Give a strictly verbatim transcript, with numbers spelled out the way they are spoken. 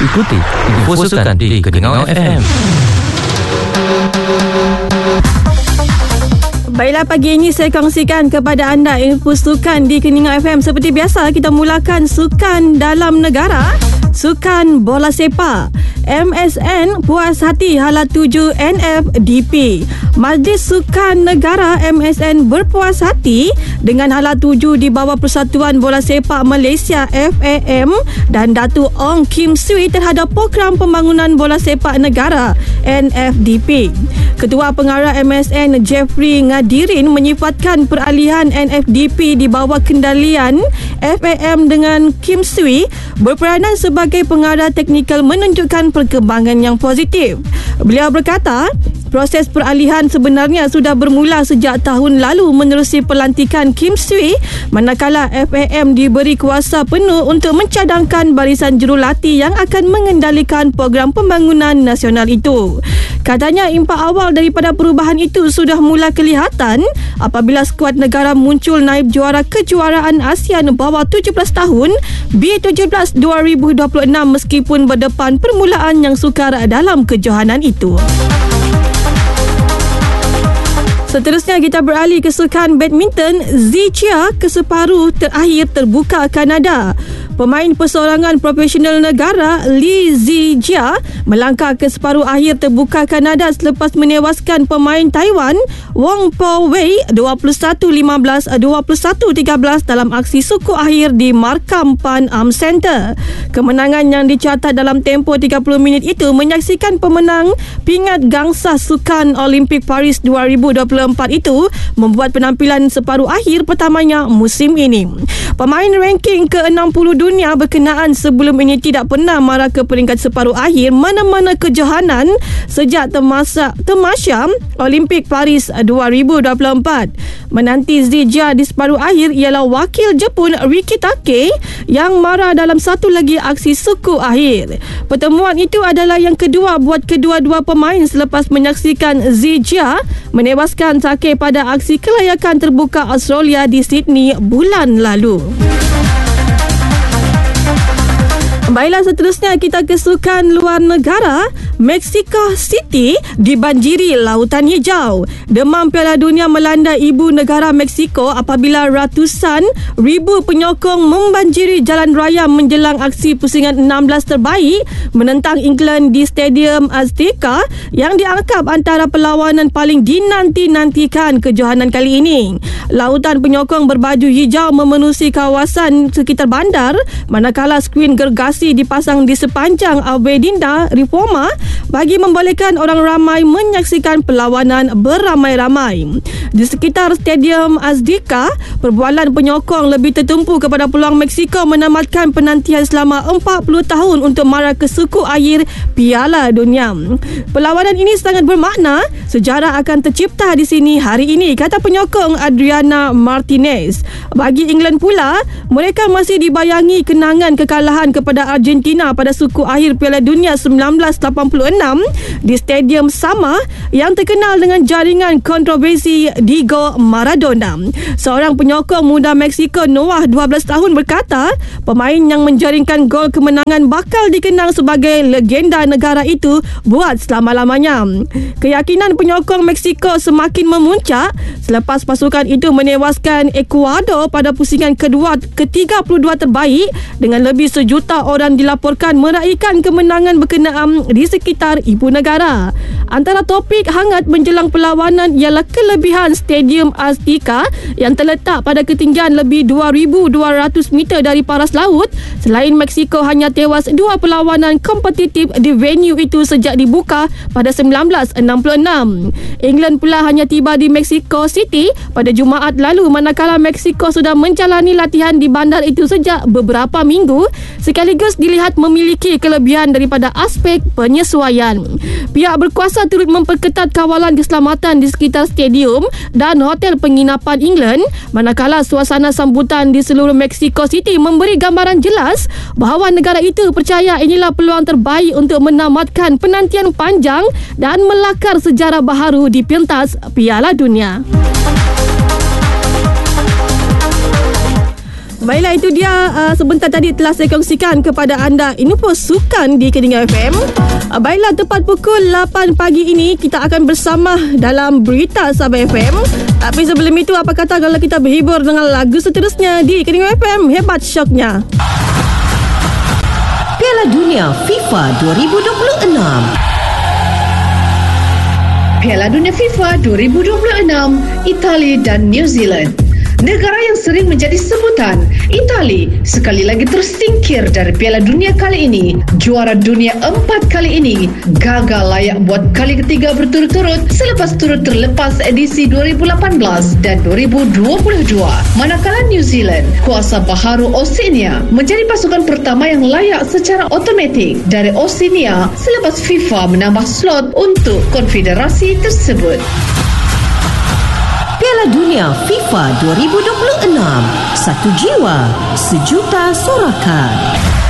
Ikuti info sukan di Keningau F M. Baiklah, pagi ini saya kongsikan kepada anda info sukan di Keningau F M. Seperti biasa, kita mulakan sukan dalam negara. Sukan bola sepak. M S N puas hati hala tuju N F D P. Majlis Sukan Negara M S N berpuas hati dengan hala tuju di bawah Persatuan Bola Sepak Malaysia F A M dan Datuk Ong Kim Swee terhadap program pembangunan bola sepak negara N F D P. Ketua Pengarah M S N Jeffrey Ngadirin menyifatkan peralihan N F D P di bawah kendalian F A M dengan Kim Swee berperanan sebagai pengarah teknikal menunjukkan perkembangan yang positif. Beliau berkata, proses peralihan sebenarnya sudah bermula sejak tahun lalu menerusi pelantikan Kim Swee, manakala F A M diberi kuasa penuh untuk mencadangkan barisan jurulatih yang akan mengendalikan program pembangunan nasional itu. Katanya impak awal daripada perubahan itu sudah mula kelihatan apabila skuad negara muncul naib juara kejuaraan ASEAN bawah tujuh belas tahun B tujuh belas dua ribu dua puluh enam meskipun berdepan permulaan yang sukar dalam kejohanan itu. Seterusnya kita beralih ke sukan badminton. Zijia ke separuh terakhir terbuka Kanada. Pemain perseorangan profesional negara Li Zijia melangkah ke separuh akhir terbuka Kanada selepas menewaskan pemain Taiwan Wong Po Wei dua puluh satu lima belas, dua puluh satu tiga belas dalam aksi suku akhir di Markham Pan Am Center. Kemenangan yang dicatat dalam tempoh tiga puluh minit itu menyaksikan pemenang pingat gangsa Sukan Olimpik Paris dua ribu dua puluh empat itu membuat penampilan separuh akhir pertamanya musim ini. Pemain ranking ke enam puluh dunia berkenaan sebelum ini tidak pernah mara ke peringkat separuh akhir mana-mana kejohanan sejak temasa, temasya Olimpik Paris dua ribu dua puluh empat. Menanti Zijia di separuh akhir ialah wakil Jepun Riki Take yang mara dalam satu lagi aksi suku akhir. Pertemuan itu adalah yang kedua buat kedua-dua pemain selepas menyaksikan Zijia menewaskan Take pada aksi kelayakan terbuka Australia di Sydney bulan lalu. Baiklah, seterusnya kita ke sukan luar negara. Mexico City dibanjiri lautan hijau. Demam Piala Dunia melanda ibu negara Mexico apabila ratusan ribu penyokong membanjiri jalan raya menjelang aksi pusingan enam belas terbaik menentang England di Stadium Azteca yang dianggap antara perlawanan paling dinanti-nantikan kejohanan kali ini. Lautan penyokong berbaju hijau memenuhi kawasan sekitar bandar, manakala skrin gergasi dipasang di sepanjang Avenida Reforma bagi membolehkan orang ramai menyaksikan perlawanan beramai-ramai. Di sekitar Stadium Azteca, perbualan penyokong lebih tertumpu kepada peluang Mexico menamatkan penantian selama empat puluh tahun untuk mara ke suku akhir Piala Dunia. Perlawanan ini sangat bermakna, sejarah akan tercipta di sini hari ini, kata penyokong Adriana Martinez. Bagi England pula, mereka masih dibayangi kenangan kekalahan kepada Argentina pada suku akhir Piala Dunia seribu sembilan ratus lapan puluh enam di stadium sama yang terkenal dengan jaringan kontroversi Diego Maradona. Seorang penyokong muda Mexico Noah dua belas tahun berkata, pemain yang menjaringkan gol kemenangan bakal dikenang sebagai legenda negara itu buat selama-lamanya. Keyakinan penyokong Mexico semakin memuncak selepas pasukan itu menewaskan Ecuador pada pusingan kedua ke tiga puluh dua terbaik dengan lebih sejuta orang dilaporkan meraihkan kemenangan berkenaan di sekitar ibu negara. Antara topik hangat menjelang perlawanan ialah kelebihan Stadium Azteca yang terletak pada ketinggian lebih dua ribu dua ratus meter dari paras laut. Selain Mexico hanya tewas dua perlawanan kompetitif di venue itu sejak dibuka pada seribu sembilan ratus enam puluh enam. England pula hanya tiba di Mexico City pada Jumaat lalu, manakala Mexico sudah menjalani latihan di bandar itu sejak beberapa minggu, sekaligus dilihat memiliki kelebihan daripada aspek penyesuaian. Pihak berkuasa turut memperketat kawalan keselamatan di sekitar stadium dan hotel penginapan England, manakala suasana sambutan di seluruh Mexico City memberi gambaran jelas bahawa negara itu percaya inilah peluang terbaik untuk menamatkan penantian panjang dan melakar sejarah baharu di pentas Piala Dunia. Baiklah, itu dia uh, sebentar tadi telah saya kongsikan kepada anda info sukan di Keningau F M. uh, Baiklah, tepat pukul lapan pagi ini kita akan bersama dalam Berita Sabah F M. Tapi sebelum itu, apa kata kalau kita berhibur dengan lagu seterusnya di Keningau F M? Hebat syoknya. Piala Dunia FIFA dua ribu dua puluh enam. Piala Dunia FIFA dua ribu dua puluh enam, Itali dan New Zealand. Negara yang sering menjadi sebutan, Itali sekali lagi tersingkir dari Piala Dunia kali ini. Juara dunia empat kali ini gagal layak buat kali ketiga berturut-turut selepas turut terlepas edisi dua ribu lapan belas dan dua ribu dua puluh dua. Manakala New Zealand, kuasa baharu Oceania, menjadi pasukan pertama yang layak secara otomatik dari Oceania selepas FIFA menambah slot untuk konfederasi tersebut. Piala Dunia FIFA dua ribu dua puluh enam. Satu jiwa, sejuta sorakan.